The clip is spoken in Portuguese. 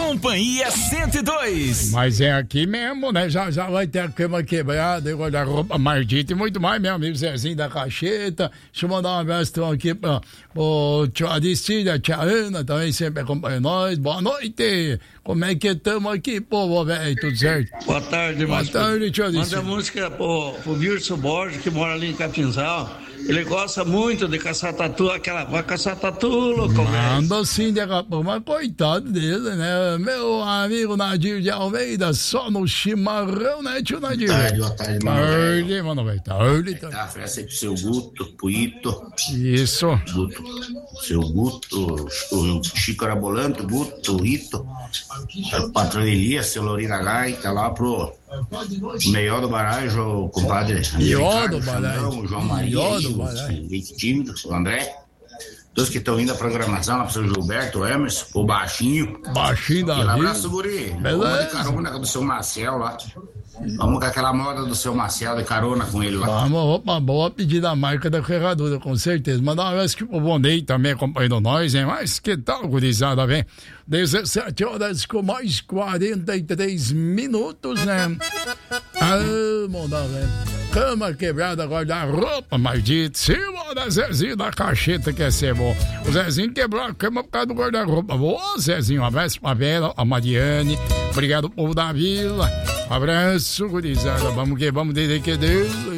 Companhia 102. Mas é aqui mesmo, né? Já vai ter a cama quebrada, guarda-roupa maldita e muito mais, meu amigo Zezinho da Cacheta. Deixa eu mandar um abraço então aqui pra o tio Aristide, a tia Ana também sempre acompanha nós. Boa noite. Como é que estamos aqui, povo, velho? Tudo certo? Boa tarde, Boa tarde, tio Aristide. Manda música pro Wilson Borges, que mora ali em Capinzal. Ele gosta muito de caçar tatu, vai caçar tatu, louco, velho. Manda sim, mas coitado dele, né? Meu amigo Nadir de Almeida, só no chimarrão, né, tio Nadir? Boa tarde, mano. Tarde, mano, velho. Tarde. Tá, oferece aí pro seu Guto, pro Ito. Isso. Guto. Seu Guto, o Chico Arabolante, o Guto, o Ito. O patrão Elias, seu Lorina Gaita, lá pro Meió do Barragem, o compadre Meió do Barragem. O João Maria, o Vic Tímido, o André. Todos que estão indo à programação, lá pro seu Gilberto, o Emerson, o Baixinho. Baixinho da vida. Um abraço, guri. Vamos de carona do seu Marcel lá. Vamos com aquela moda do seu Marcel de carona com ele lá. Vamos, opa, boa pedida da marca da ferradura, com certeza. Mandar um abraço aqui pro Bonei também acompanhando nós, hein? Mas que tal, gurizada, vem? 17 horas com mais 43 minutos, né? Ah, mandar, velho. Cama quebrada, guarda-roupa, maldito. Cima da Zezinho da Cacheta, que é ser bom. O Zezinho quebrou a cama por causa do guarda-roupa. Boa, Zezinho. Um abraço pra Vera, a Mariane. Obrigado, povo da vila. Um abraço, gurizada. Vamos que vamos, desde que Deus.